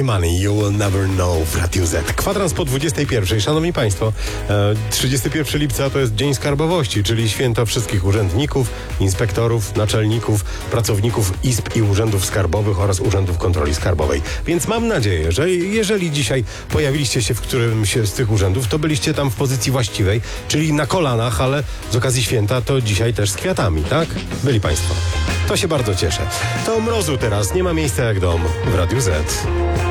Money, You Will Never Know w Radiu Z. Kwadrans po 21. Szanowni Państwo, 31 lipca to jest Dzień Skarbowości, czyli święto wszystkich urzędników, inspektorów, naczelników, pracowników izb i urzędów skarbowych oraz urzędów kontroli skarbowej. Więc mam nadzieję, że jeżeli dzisiaj pojawiliście się w którymś z tych urzędów, to byliście tam w pozycji właściwej, czyli na kolanach, ale z okazji święta to dzisiaj też z kwiatami, tak? Byli Państwo. To się bardzo cieszę. To mrozu teraz, nie ma miejsca jak dom w Radiu Z.